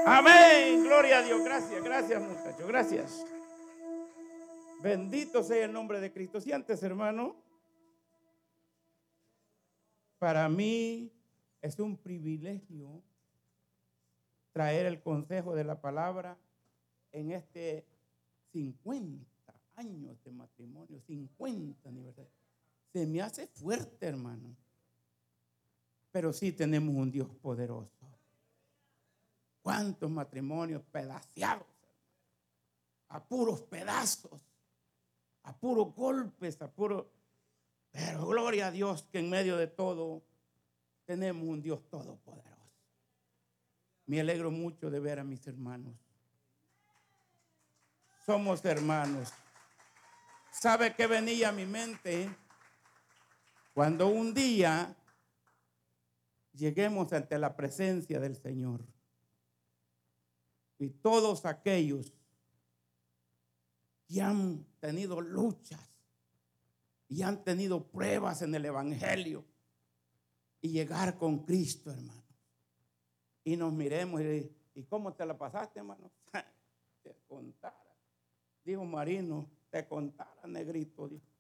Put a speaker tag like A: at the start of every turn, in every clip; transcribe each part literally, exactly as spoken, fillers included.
A: Amén. Gloria a Dios. Gracias, gracias muchachos. Gracias. Bendito sea el nombre de Cristo. Si antes, hermano, para mí es un privilegio traer el consejo de la palabra en este cincuenta años de matrimonio, cincuenta aniversario. Se me hace fuerte, hermano. Pero sí tenemos un Dios poderoso. ¿Cuántos matrimonios pedaceados? A puros pedazos, a puros golpes, a puros... Pero gloria a Dios que en medio de todo tenemos un Dios todopoderoso. Me alegro mucho de ver a mis hermanos. Somos hermanos. ¿Sabe qué venía a mi mente? Cuando un día lleguemos ante la presencia del Señor y todos aquellos que han tenido luchas y han tenido pruebas en el evangelio y llegar con Cristo, hermano, y nos miremos y, ¿y cómo te la pasaste, hermano? Te contara, dijo Marino, te contara, negrito, dijo.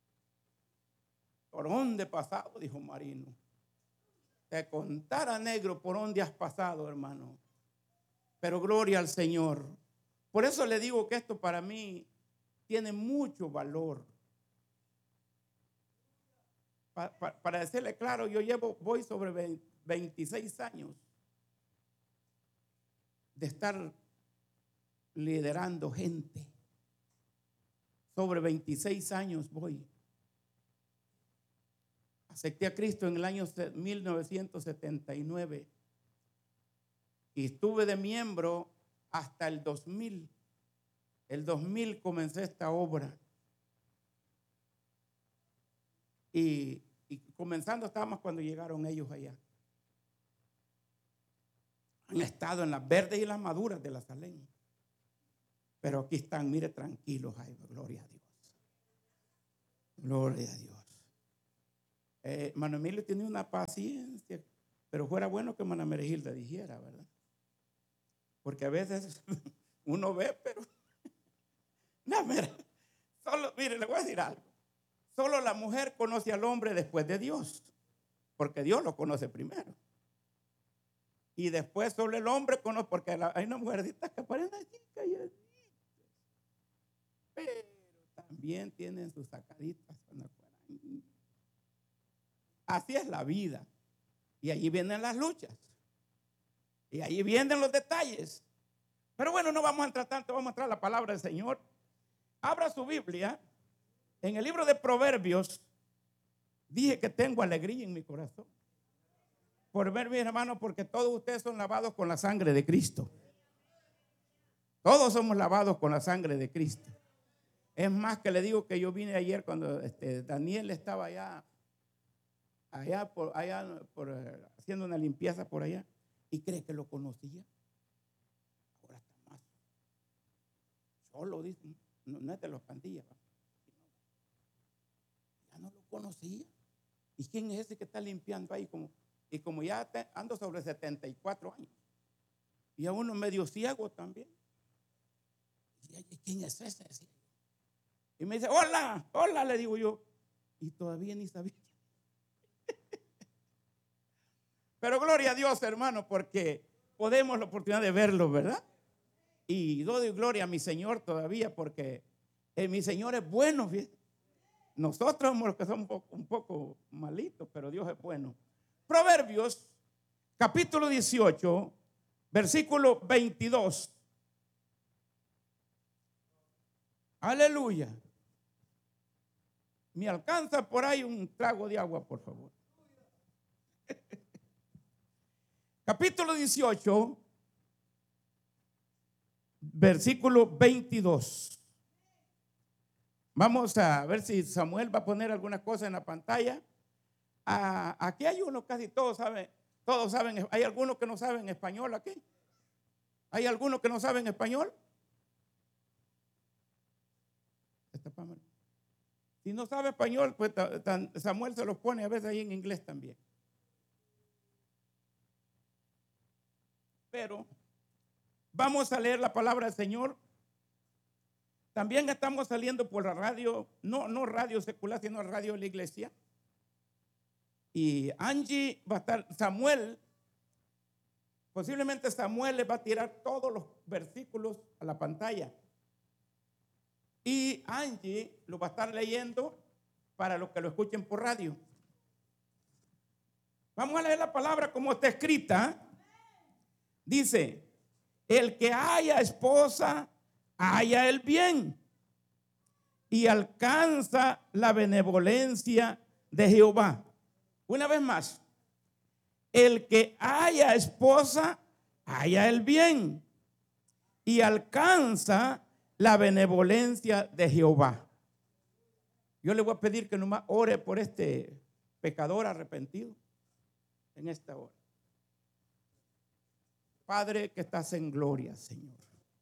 A: ¿Por dónde he pasado? Dijo Marino. Te contara, negro, por dónde has pasado, hermano. Pero gloria al Señor. Por eso le digo que esto para mí tiene mucho valor. Pa, pa, para decirle claro, yo llevo, voy sobre veintiséis años de estar liderando gente. Sobre veintiséis años voy. Acepté a Cristo en el año mil novecientos setenta y nueve y estuve de miembro hasta el dos mil. El dos mil comencé esta obra. Y, y comenzando estábamos cuando llegaron ellos allá. Han estado en las verdes y las maduras de la Salén. Pero aquí están, mire, tranquilos. Ay, gloria a Dios. Gloria a Dios. Eh, Mano Emilio tiene una paciencia, pero fuera bueno que Mana Meregilda dijera, ¿verdad? Porque a veces uno ve, pero no, mira, solo, mire, le voy a decir algo. Solo la mujer conoce al hombre después de Dios, porque Dios lo conoce primero. Y después solo el hombre conoce, porque la, hay una mujercita que aparece así, calladita, pero también tienen sus sacaditas. Así es la vida. Y allí vienen las luchas. Y allí vienen los detalles. Pero bueno, no vamos a entrar tanto, vamos a entrar a la palabra del Señor. Abra su Biblia. En el libro de Proverbios, dije que tengo alegría en mi corazón. Por ver, mis hermanos, porque todos ustedes son lavados con la sangre de Cristo. Todos somos lavados con la sangre de Cristo. Es más que le digo que yo vine ayer cuando este, Daniel estaba allá. Allá, por, allá por, haciendo una limpieza por allá, y cree que lo conocía. Ahora está más solo, dice, no, no es de los pandillas, ya no lo conocía. ¿Y quién es ese que está limpiando ahí? Como, y como ya te, ando sobre setenta y cuatro años, y a uno medio ciego también. Y ¿quién es ese? Y me dice, hola, hola, le digo yo, y todavía ni sabía. Pero gloria a Dios, hermano, porque podemos la oportunidad de verlo, ¿verdad? Y doy gloria a mi Señor todavía, porque eh, mi Señor es bueno. ¿Fíjate? Nosotros somos los que somos un poco, un poco malitos, pero Dios es bueno. Proverbios, capítulo dieciocho, versículo veintidós. Aleluya. Me alcanza por ahí un trago de agua, por favor. Capítulo dieciocho, versículo veintidós. Vamos a ver si Samuel va a poner alguna cosa en la pantalla. Ah, aquí hay uno, casi todos saben, todos saben, hay algunos que no saben español aquí. ¿Hay algunos que no saben español? Si no sabe español, pues Samuel se los pone a veces ahí en inglés también. Pero Vamos a leer la palabra del Señor. También estamos saliendo por la radio, no, no radio secular, sino radio de la iglesia. Y Angie va a estar, Samuel, posiblemente Samuel le va a tirar todos los versículos a la pantalla. Y Angie lo va a estar leyendo para los que lo escuchen por radio. Vamos a leer la palabra como está escrita. Dice: el que haya esposa, haya el bien y alcanza la benevolencia de Jehová. Una vez más, el que haya esposa, haya el bien y alcanza la benevolencia de Jehová. Yo le voy a pedir que nomás ore por este pecador arrepentido en esta hora. Padre que estás en gloria, Señor.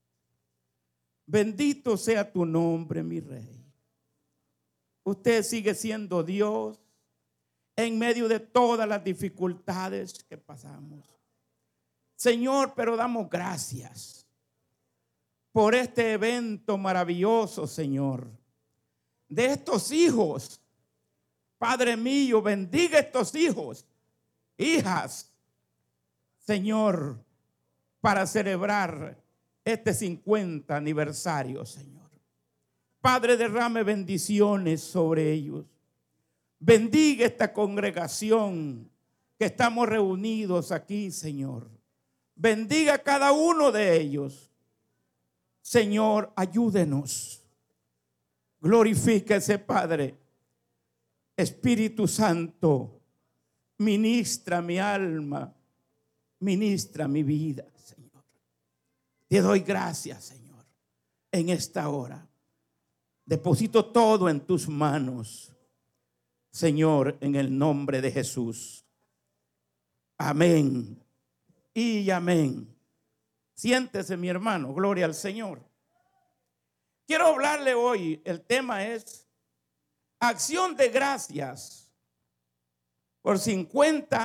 A: Bendito sea tu nombre, mi Rey. Usted sigue siendo Dios en medio de todas las dificultades que pasamos. Señor, pero damos gracias por este evento maravilloso, Señor, de estos hijos. Padre mío, bendiga estos hijos, hijas, Señor, para celebrar este cincuenta aniversario, Señor. Padre, derrame bendiciones sobre ellos. Bendiga esta congregación que estamos reunidos aquí, Señor. Bendiga a cada uno de ellos. Señor, ayúdenos. Glorifíquese, Padre. Espíritu Santo, ministra mi alma, ministra mi vida, Señor. Te doy gracias, Señor, en esta hora. Deposito todo en tus manos, Señor, en el nombre de Jesús. Amén y amén. Siéntese, mi hermano, gloria al Señor. Quiero hablarle hoy, el tema es acción de gracias por cincuenta